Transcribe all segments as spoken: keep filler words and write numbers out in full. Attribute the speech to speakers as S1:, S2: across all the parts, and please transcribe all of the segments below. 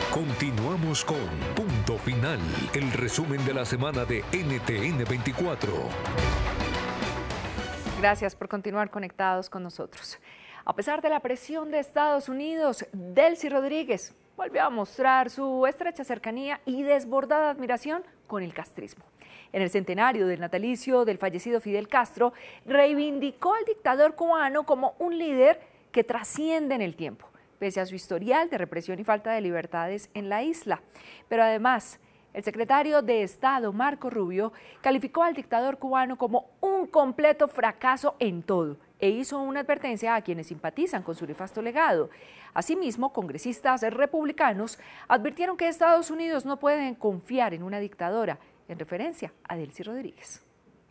S1: Continuamos con Punto Final, el resumen de la semana de N T N veinticuatro.
S2: Gracias por continuar conectados con nosotros. A pesar de la presión de Estados Unidos, Delcy Rodríguez volvió a mostrar su estrecha cercanía y desbordada admiración con el castrismo. En el centenario del natalicio del fallecido Fidel Castro, reivindicó al dictador cubano como un líder que trasciende en el tiempo, pese a su historial de represión y falta de libertades en la isla. Pero además, el secretario de Estado, Marco Rubio, calificó al dictador cubano como un completo fracaso en todo e hizo una advertencia a quienes simpatizan con su nefasto legado. Asimismo, congresistas republicanos advirtieron que Estados Unidos no pueden confiar en una dictadora, en referencia a Delcy Rodríguez.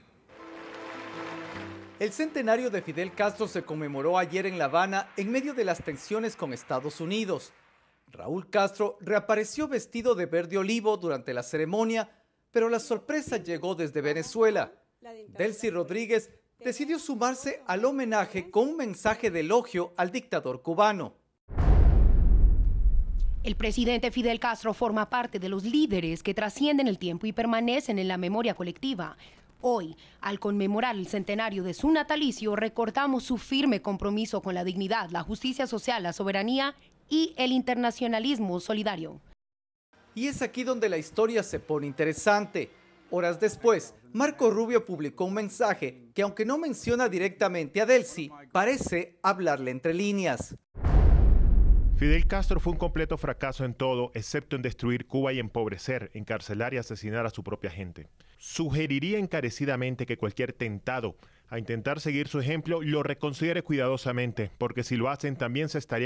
S3: El centenario de Fidel Castro se conmemoró ayer en La Habana en medio de las tensiones con Estados Unidos. Raúl Castro reapareció vestido de verde olivo durante la ceremonia, pero la sorpresa llegó desde Venezuela. Delcy Rodríguez decidió sumarse al homenaje con un mensaje de elogio al dictador cubano.
S4: El presidente Fidel Castro forma parte de los líderes que trascienden el tiempo y permanecen en la memoria colectiva. Hoy, al conmemorar el centenario de su natalicio, recordamos su firme compromiso con la dignidad, la justicia social, la soberanía y el internacionalismo solidario.
S3: Y es aquí donde la historia se pone interesante. Horas después, Marco Rubio publicó un mensaje que, aunque no menciona directamente a Delcy, parece hablarle entre líneas.
S5: Fidel Castro fue un completo fracaso en todo, excepto en destruir Cuba y empobrecer, encarcelar y asesinar a su propia gente. Sugeriría encarecidamente que cualquier tentado a intentar seguir su ejemplo lo reconsidere cuidadosamente, porque si lo hacen también se estaría